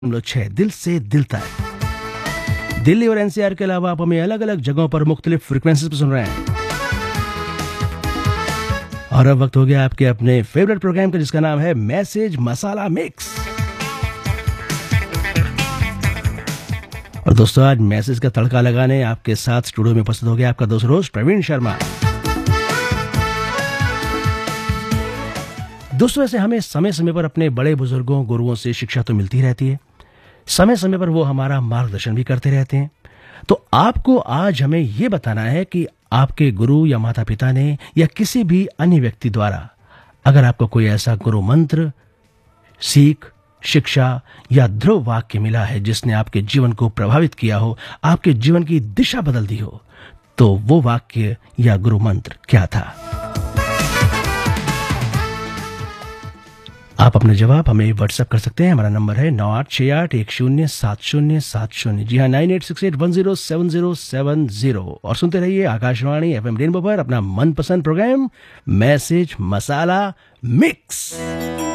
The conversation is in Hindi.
6 दिल से दिल तक। दिल्ली और एनसीआर के अलावा आप हमें अलग अलग जगहों पर मुख्तलिफ फ्रिक्वेंसीज पर सुन रहे हैं। और अब वक्त हो गया आपके अपने फेवरेट प्रोग्राम का, जिसका नाम है मैसेज मसाला मिक्स। और दोस्तों, आज मैसेज का तड़का लगाने आपके साथ स्टूडियो में उपस्थित हो गया आपका दोस्त रोज प्रवीण शर्मा। दोस्तों, ऐसे हमें समय समय पर अपने बड़े बुजुर्गों गुरुओं से शिक्षा तो मिलती रहती है, समय समय पर वो हमारा मार्गदर्शन भी करते रहते हैं। तो आपको आज हमें ये बताना है कि आपके गुरु या माता पिता ने या किसी भी अन्य व्यक्ति द्वारा अगर आपको कोई ऐसा गुरु मंत्र, सीख, शिक्षा या ध्रुव वाक्य मिला है जिसने आपके जीवन को प्रभावित किया हो, आपके जीवन की दिशा बदल दी हो, तो वो वाक्य या गुरु मंत्र क्या था? आप अपने जवाब हमें व्हाट्सएप कर सकते हैं। हमारा नंबर है 9868107070। जी हाँ, 9868107070। और सुनते रहिए आकाशवाणी FM रेनबो पर अपना मनपसंद प्रोग्राम मैसेज मसाला मिक्स।